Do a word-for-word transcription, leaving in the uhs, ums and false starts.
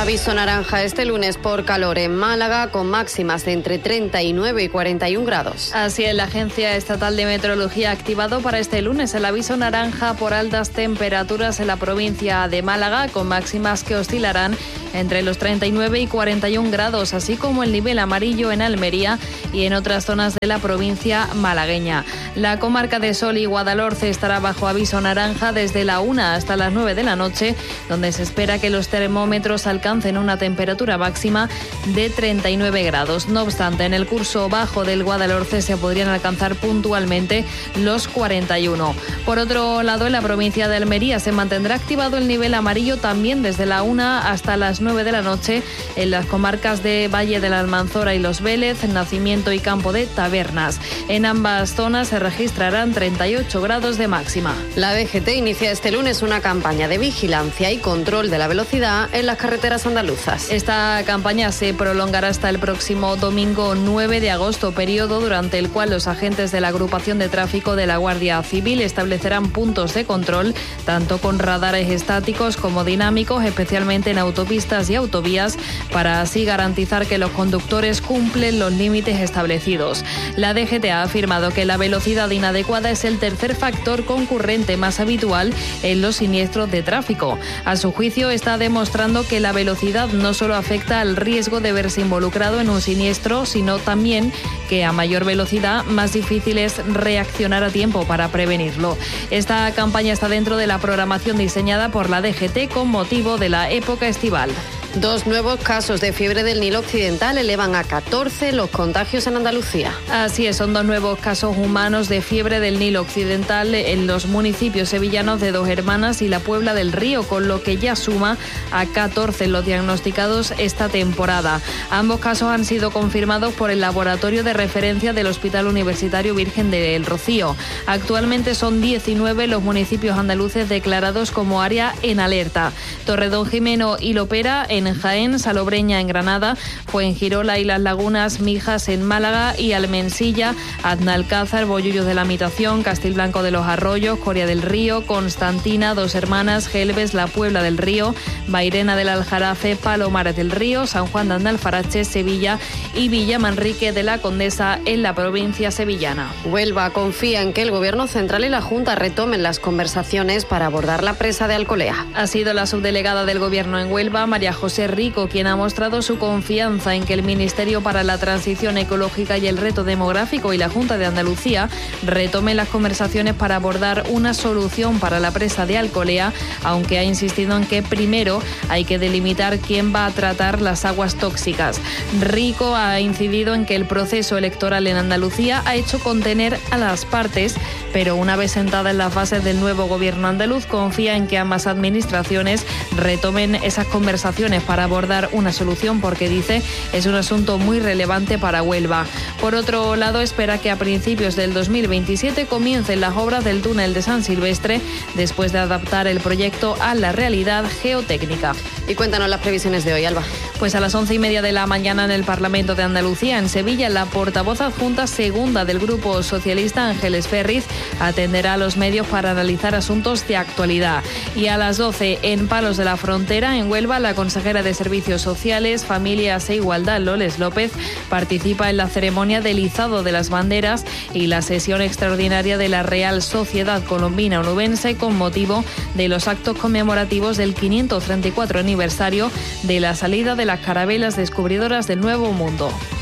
Aviso naranja este lunes por calor en Málaga, con máximas de entre treinta y nueve y cuarenta y un grados. Así es, la Agencia Estatal de Meteorología ha activado para este lunes el aviso naranja por altas temperaturas en la provincia de Málaga, con máximas que oscilarán entre los treinta y nueve y cuarenta y un grados, así como el nivel amarillo en Almería y en otras zonas de la provincia malagueña. La comarca de Sol y Guadalhorce estará bajo aviso naranja desde la una hasta las nueve de la noche, donde se espera que los termómetros alcancen una temperatura máxima de treinta y nueve grados. No obstante, en el curso bajo del Guadalhorce se podrían alcanzar puntualmente los cuarenta y uno. Por otro lado, en la provincia de Almería se mantendrá activado el nivel amarillo también desde la una hasta las nueve de la noche en las comarcas de Valle de la Almanzora y Los Vélez, Nacimiento y Campo de Tabernas. En ambas zonas se registrarán treinta y ocho grados de máxima. La D G T inicia este lunes una campaña de vigilancia y control de la velocidad en las carreteras andaluzas. Esta campaña se prolongará hasta el próximo domingo nueve de agosto, periodo durante el cual los agentes de la agrupación de tráfico de la Guardia Civil establecerán puntos de control, tanto con radares estáticos como dinámicos, especialmente en autopistas y autovías, para así garantizar que los conductores cumplen los límites establecidos. La D G T ha afirmado que la velocidad inadecuada es el tercer factor concurrente más habitual en los siniestros de tráfico. A su juicio, está demostrando que la velocidad no solo afecta al riesgo de verse involucrado en un siniestro, sino también que a mayor velocidad más difícil es reaccionar a tiempo para prevenirlo. Esta campaña está dentro de la programación diseñada por la D G T con motivo de la época estival. Dos nuevos casos de fiebre del Nilo Occidental elevan a catorce los contagios en Andalucía. Así es, son dos nuevos casos humanos de fiebre del Nilo Occidental en los municipios sevillanos de Dos Hermanas y la Puebla del Río, con lo que ya suma a catorce los diagnosticados esta temporada. Ambos casos han sido confirmados por el laboratorio de referencia del Hospital Universitario Virgen del Rocío. Actualmente son diecinueve los municipios andaluces declarados como área en alerta. Torredonjimeno y Lopera en en Jaén, Salobreña en Granada, Fuengirola y Las Lagunas, Mijas en Málaga y Almensilla, Aznalcázar, Bollullos de la Mitación, Castilblanco de los Arroyos, Coria del Río, Constantina, Dos Hermanas, Gelbes, La Puebla del Río, Bairena del Aljarafe, Palomares del Río, San Juan de Andalfarache, Sevilla y Villamanrique de la Condesa en la provincia sevillana. Huelva confía en que el Gobierno Central y la Junta retomen las conversaciones para abordar la presa de Alcolea. Ha sido la subdelegada del Gobierno en Huelva, María José Rico, quien ha mostrado su confianza en que el Ministerio para la Transición Ecológica y el Reto Demográfico y la Junta de Andalucía retomen las conversaciones para abordar una solución para la presa de Alcolea, aunque ha insistido en que primero hay que delimitar quién va a tratar las aguas tóxicas. Rico ha incidido en que el proceso electoral en Andalucía ha hecho contener a las partes, pero una vez sentada en las bases del nuevo Gobierno andaluz, confía en que ambas administraciones retomen esas conversaciones para abordar una solución, porque dice es un asunto muy relevante para Huelva. Por otro lado, espera que a principios del dos mil veintisiete comiencen las obras del túnel de San Silvestre, después de adaptar el proyecto a la realidad geotécnica. Y cuéntanos las previsiones de hoy, Alba. Pues a las once y media de la mañana en el Parlamento de Andalucía, en Sevilla, la portavoz adjunta segunda del Grupo Socialista, Ángeles Ferriz, atenderá a los medios para analizar asuntos de actualidad. Y a las doce, en Palos de la Frontera, en Huelva, la consejera de Servicios Sociales, Familias e Igualdad, Loles López, participa en la ceremonia del izado de las banderas y la sesión extraordinaria de la Real Sociedad Colombina Onubense con motivo de los actos conmemorativos del quinientos treinta y cuatro aniversario de la salida de las carabelas descubridoras del Nuevo Mundo.